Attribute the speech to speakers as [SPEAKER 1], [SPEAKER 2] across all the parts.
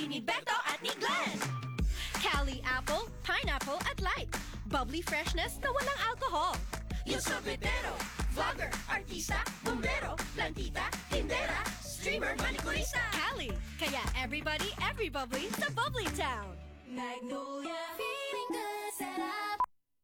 [SPEAKER 1] ni Beto at ni Glenn. Cali Apple, Pineapple at Light. Bubbly freshness na walang alcohol. Yung sobretero, vlogger, artista, bombero, plantita, tindera, streamer, manikurista. Cali, kaya everybody, every bubbly sa Bubbly Town. Magnolia, feeling good, sarap.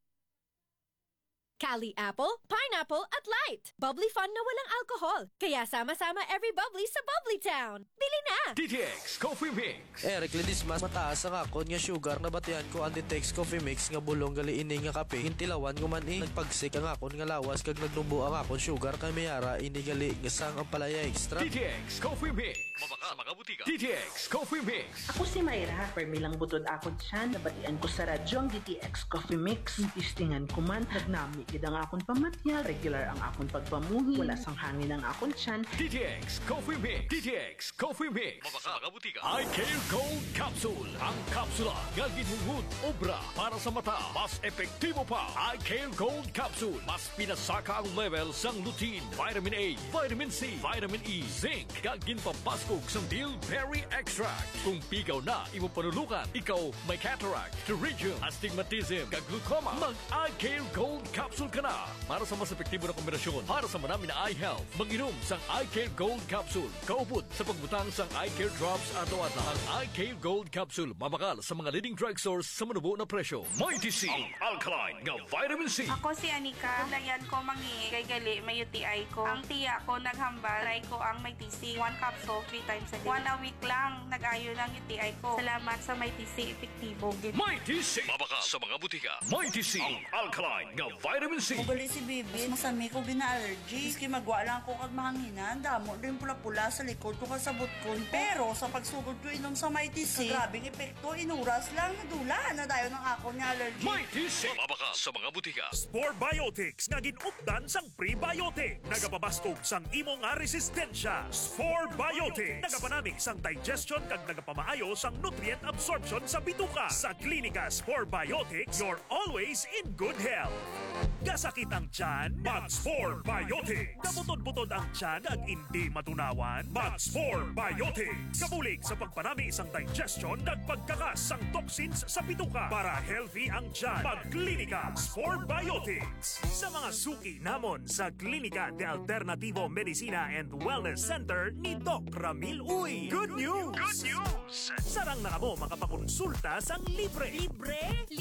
[SPEAKER 1] Cali Apple, Pineapple at Light. Bubbly fun na walang alcohol. Kaya sama-sama every bubbly sa Bubbly Town. Bili na!
[SPEAKER 2] DTX Coffee Mix.
[SPEAKER 3] Eric Lidis mas mataas ang akon nga sugar na batian ko ang DTX Coffee Mix nga bulong gali ini nga kape. Hintilawan ko man nagpagsik ang akon nga lawas kag nagnubo ang akon sugar kay mayara ini gali nga sang ang palaya extra.
[SPEAKER 2] DTX Coffee Mix. Mabaka mga butika. DTX Coffee Mix.
[SPEAKER 4] Ako si Mayra, permilang butod akon siya, nabatian ko sa radyo ang DTX Coffee Mix. Tistingan ko man, nagnami gid ang akon pamatyag, regular ang akon pagpamuhi, wala sang hangin ang akon tiyan.
[SPEAKER 2] DTX Coffee Mix. DTX Coffee Mix. Mabaka mga butika. I Care Gold Capsule. Ang kapsula nga ginhungod obra para sa mata. Mas epektibo pa. I Care Gold Capsule. Mas pinasaka ang level sang lutein, vitamin A, vitamin C, vitamin E, zinc, kag ginpapaskog sang bilberry extract. Kung pigaw na imo panulukan, ikaw may cataract, pterygium, astigmatism, kag glaucoma, mag I Care Gold Capsule ka na. Para sa mas epektibo na kombinasyon para sa marami na eye health, mag-inom sang I Care Gold Capsule. Kaupod sa pagbutang sang I Care Drops ato-ata. Ang I Care Gold Capsule mabakal sa mga leading drugstores sa manubo na presyo. Mighty C, ang alkaline nga vitamin C.
[SPEAKER 5] Ako si Anika. Kulayan ko mangi kay gali may UTI ko. Ang tiya ko naghambal. Try ko ang may TC. 1 capsule 3 times a day. 1 a week lang nag-ayo ng UTI ko. Salamat sa may TC. Epektibo.
[SPEAKER 2] Mighty C. Mabakal sa mga butika. Mighty C, ang alkaline nga vitamin C.
[SPEAKER 6] Ugali si Bibi, masami ko gina-allergy. Iski magwa lang ko kag mahanginan, damo din pula-pula sa likod ko kasabot ko. Pero sa pagsugod ko inom sa Mighty C, grabing epekto, inuras lang, nadula na dayo ng ako ni allergy.
[SPEAKER 2] Mighty C. Mabakal sa mga butika.
[SPEAKER 7] Spore Biotics nga ginupdan sang prebiotic. Nagapabastog sang imo nga resistensya. Spore Biotics. Nagapanami sang digestion kag nagapamaayo sang nutrient absorption sa bituka. Sa klinika Spore Biotics, you're always in good health. Kasakit ang tiyan, mag-Spore Biotics. Kabutod-butod ang tiyan at hindi matunawan, mag-Spore Biotics. Kabulig sa pagpanami isang digestion at pagkakas sang toxins sa bituka para healthy ang tiyan. Mag-Klinika Spore Biotics. Sa mga suki namon sa Klinika de Alternativo Medicina and Wellness Center ni Doc Ramil Uy. Good news! Good news! Sarang na mo makapakonsulta sang libre. Libre?